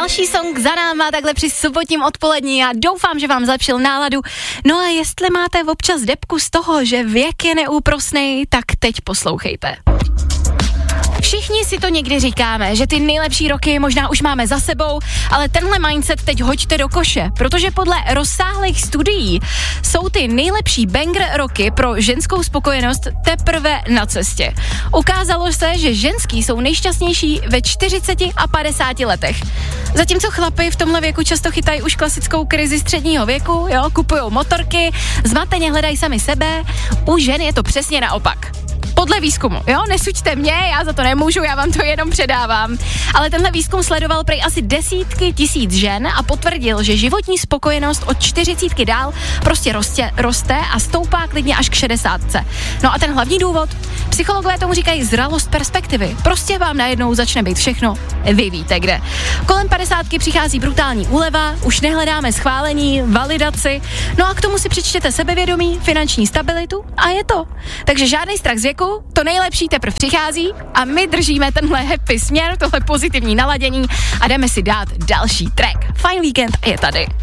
Další song za náma takhle při sobotním odpolední a doufám, že vám zlepšil náladu. No a jestli máte občas depku z toho, že věk je neúprosnej, tak teď poslouchejte. Všichni si to někdy říkáme, že ty nejlepší roky možná už máme za sebou, ale tenhle mindset teď hoďte do koše, protože podle rozsáhlých studií jsou ty nejlepší banger roky pro ženskou spokojenost teprve na cestě. Ukázalo se, že ženský jsou nejšťastnější ve 40 a 50 letech. Zatímco chlapi v tomhle věku často chytají už klasickou krizi středního věku, jo, kupujou motorky, zmateně hledají sami sebe, u žen je to přesně naopak. Podle výzkumu, jo, nesuďte mě, já za to nemůžu, já vám to jenom předávám. Ale tenhle výzkum sledoval prej asi desítky tisíc žen a potvrdil, že životní spokojenost od 40 dál prostě roste a stoupá klidně až k 60. No a ten hlavní důvod? Psychologové tomu říkají zralost perspektivy. Prostě vám najednou začne být všechno, vy víte kde. Kolem 50 přichází brutální úleva, už nehledáme schválení, validaci, no a k tomu si přečtěte sebevědomí, finanční stabilitu a je to. Takže žádný strach z věku, to nejlepší teprve přichází a my držíme tenhle happy směr, tohle pozitivní naladění a jdeme si dát další track. Fajn víkend je tady.